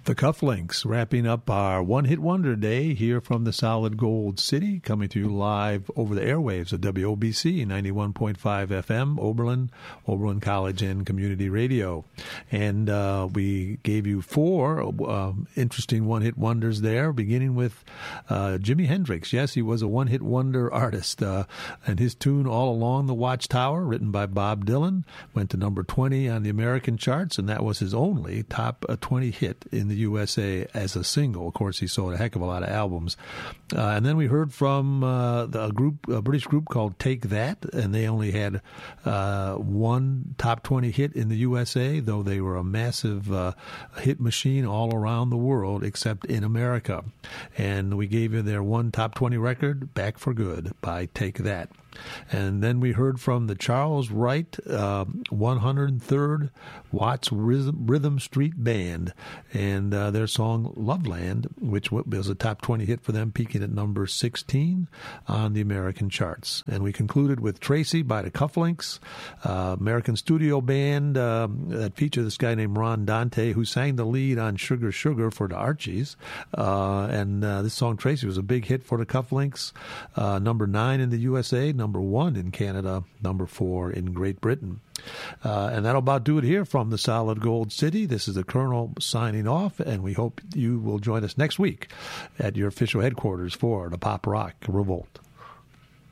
The Cufflinks, wrapping up our one-hit wonder day here from the Solid Gold City, coming to you live over the airwaves of WOBC 91.5 FM, Oberlin College and Community Radio. And we gave you four interesting one-hit wonders there, beginning with Jimi Hendrix. Yes, he was a one-hit wonder artist, and his tune All Along the Watchtower, written by Bob Dylan, went to number 20 on the American charts, and that was his only top 20 hit in the USA as a single. Of course, he sold a heck of a lot of albums. And then we heard from a British group called Take That, and they only had one top 20 hit in the USA, though they were a massive hit machine all around the world except in America. And we gave you their one top 20 record, Back for Good, by Take That. And then we heard from the Charles Wright 103rd Watts Rhythm Street Band and their song Loveland, which was a top 20 hit for them, peaking at number 16 on the American charts. And we concluded with Tracy by the Cufflinks, American studio band that featured this guy named Ron Dante, who sang the lead on Sugar Sugar for the Archies. And this song, Tracy, was a big hit for the Cufflinks, number 9 in the USA, number 1 in Canada, number 4 in Great Britain. And that'll about do it here from the Solid Gold City. This is the Colonel signing off, and we hope you will join us next week at your official headquarters for the Pop Rock Revolt.